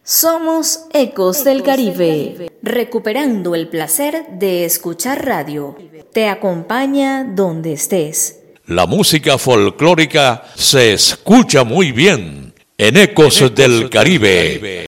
Somos Ecos del Caribe, recuperando el placer de escuchar radio. Te acompaña donde estés. La música folclórica se escucha muy bien en Ecos del Caribe.